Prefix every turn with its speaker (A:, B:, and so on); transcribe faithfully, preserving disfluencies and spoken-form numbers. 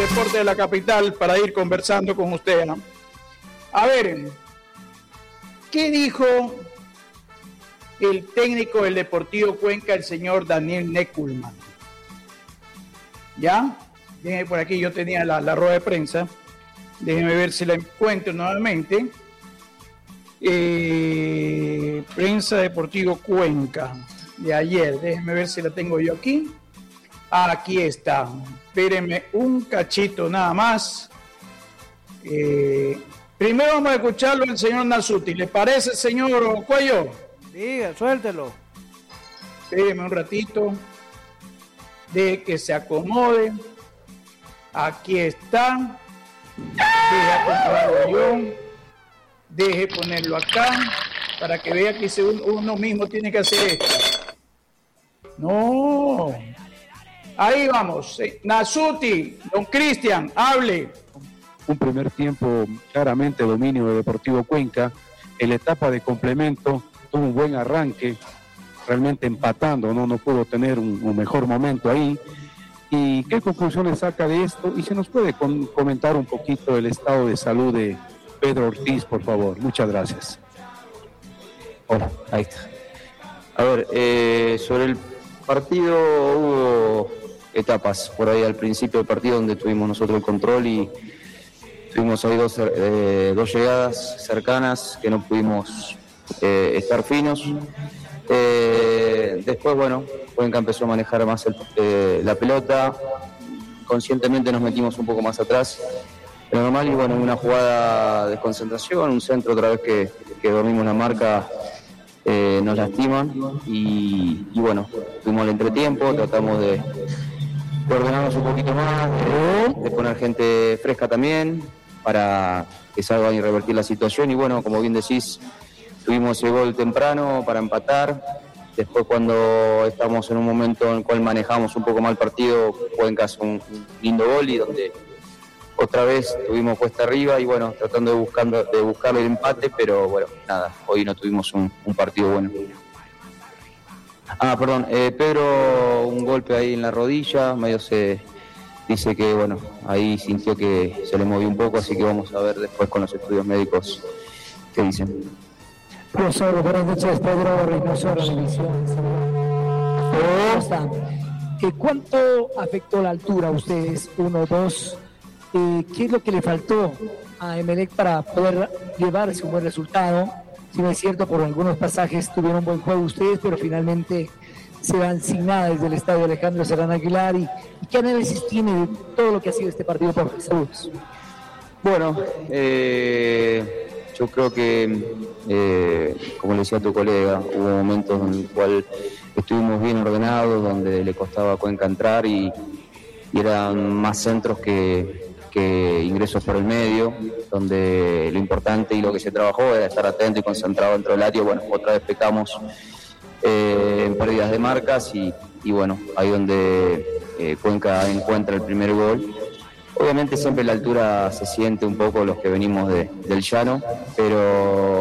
A: Deporte de la capital para ir conversando con usted, ¿no? A ver, ¿qué dijo el técnico del Deportivo Cuenca, el señor Daniel Neckulman? ¿Ya? Déjenme por aquí, yo tenía la, la rueda de prensa. Déjenme ver si la encuentro nuevamente. Eh, prensa Deportivo Cuenca de ayer. Déjenme ver si la tengo yo aquí. Aquí está. Espérenme un cachito nada más. Eh, primero vamos a escucharlo el señor Nasuti. ¿Le parece, señor Cuello?
B: Diga, suéltelo.
A: Espérenme un ratito. De que se acomode. Aquí está. Deje acomodarlo yo. Deje ponerlo acá. Para que vea que uno mismo tiene que hacer esto. No. Ahí vamos. Nasuti, don Cristian, hable.
C: Un primer tiempo claramente dominio de Deportivo Cuenca. En la etapa de complemento tuvo un buen arranque, realmente empatando, no, no pudo tener un, un mejor momento ahí. ¿Y qué conclusiones saca de esto? Y se nos puede con, comentar un poquito el estado de salud de Pedro Ortiz, por favor. Muchas gracias.
D: Hola, ahí está. A ver, eh, sobre el partido hubo etapas por ahí al principio del partido donde tuvimos nosotros el control y tuvimos ahí dos, eh, dos llegadas cercanas que no pudimos eh, estar finos. Eh, después, bueno, Cuenca empezó a manejar más el, eh, la pelota, conscientemente nos metimos un poco más atrás, pero normal, y bueno, una jugada de desconcentración, un centro otra vez que, que dormimos la marca, eh, nos lastiman y, y bueno, tuvimos el entretiempo, tratamos de, de ordenarnos un poquito más, de, de poner gente fresca también para que salgan y revertir la situación y bueno, como bien decís, tuvimos el gol temprano para empatar. Después, cuando estamos en un momento en el cual manejamos un poco mal el partido, Cuenca hace un, un lindo gol y donde otra vez tuvimos cuesta arriba y bueno, tratando de, buscando, de buscar el empate, pero bueno, nada, hoy no tuvimos un, un partido bueno. Ah, perdón, eh, Pedro, un golpe ahí en la rodilla, medio se dice que bueno, ahí sintió que se le movió un poco, así que vamos a ver después con los estudios médicos qué dicen.
E: Profesor, buenas noches, Pedro Reynoso, Revisión. ¿Cómo están? Eh, ¿Cuánto afectó la altura a ustedes? Uno, dos. Eh, ¿Qué es lo que le faltó a Emelec para poder llevarse un buen resultado? Si no es cierto, por algunos pasajes tuvieron un buen juego ustedes, pero finalmente se van sin nada desde el estadio Alejandro Serrano Aguilar. ¿Y, y qué análisis tiene de todo lo que ha sido este partido por saludos?
D: Bueno, eh... yo creo que, eh, como le decía a tu colega, hubo momentos en el cual estuvimos bien ordenados, donde le costaba a Cuenca entrar y, y eran más centros que, que ingresos por el medio, donde lo importante y lo que se trabajó era estar atento y concentrado dentro del área. Bueno, otra vez pecamos eh, en pérdidas de marcas y, y bueno, ahí donde eh, Cuenca encuentra el primer gol. Obviamente siempre la altura se siente un poco los que venimos de, del llano, pero